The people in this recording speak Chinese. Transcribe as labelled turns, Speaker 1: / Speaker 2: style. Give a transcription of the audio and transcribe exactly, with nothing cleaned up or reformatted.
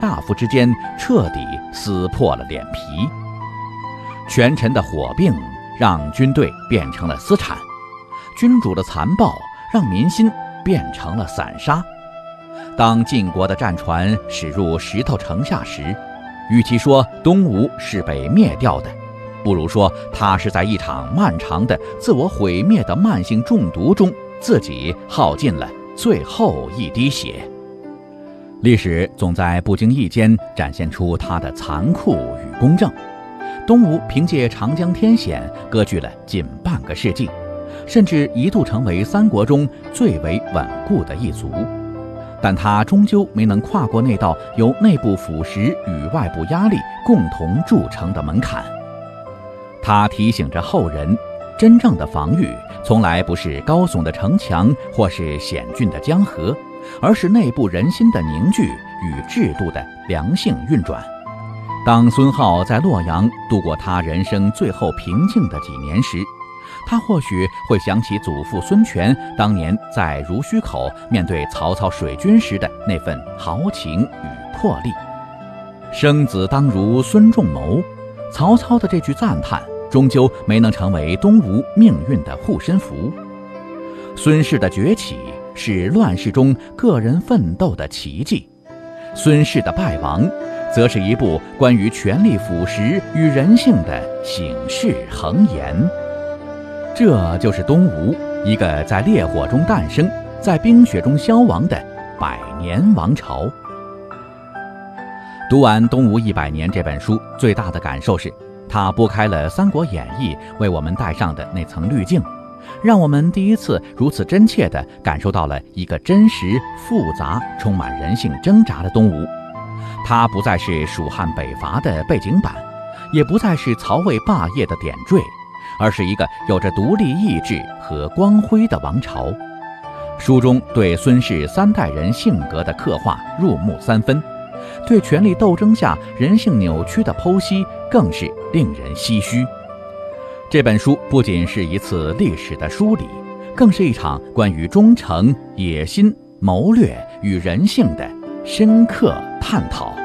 Speaker 1: 大夫之间彻底撕破了脸皮。权臣的火并让军队变成了私产，君主的残暴让民心变成了散沙。当晋国的战船驶入石头城下时，与其说东吴是被灭掉的，不如说他是在一场漫长的自我毁灭的慢性中毒中，自己耗尽了最后一滴血。历史总在不经意间展现出它的残酷与公正。东吴凭借长江天险割据了近半个世纪，甚至一度成为三国中最为稳固的一族，但他终究没能跨过那道由内部腐蚀与外部压力共同铸成的门槛。他提醒着后人，真正的防御从来不是高耸的城墙或是险峻的江河，而是内部人心的凝聚与制度的良性运转。当孙皓在洛阳度过他人生最后平静的几年时，他或许会想起祖父孙权当年在濡须口面对曹操水军时的那份豪情与魄力。生子当如孙仲谋，曹操的这句赞叹终究没能成为东吴命运的护身符。孙氏的崛起是乱世中个人奋斗的奇迹，孙氏的败亡则是一部关于权力腐蚀与人性的醒世恒言。这就是东吴，一个在烈火中诞生，在冰雪中消亡的百年王朝。读完《东吴一百年》这本书，最大的感受是，它拨开了《三国演义》为我们带上的那层滤镜，让我们第一次如此真切地感受到了一个真实、复杂、充满人性挣扎的东吴。它不再是蜀汉北伐的背景板，也不再是曹魏霸业的点缀，而是一个有着独立意志和光辉的王朝。书中对孙氏三代人性格的刻画入木三分，对权力斗争下人性扭曲的剖析更是令人唏嘘。这本书不仅是一次历史的梳理，更是一场关于忠诚、野心、谋略与人性的深刻探讨。